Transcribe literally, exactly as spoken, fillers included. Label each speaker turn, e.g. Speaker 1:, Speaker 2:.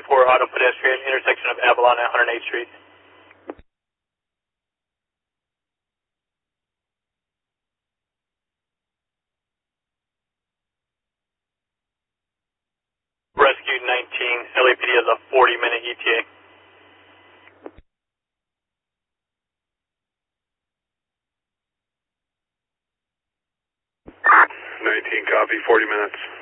Speaker 1: for auto pedestrian, intersection of Avalon and one oh eighth Street. Rescue nineteen, L A P D has a forty minute E T A.
Speaker 2: nineteen, copy, forty minutes.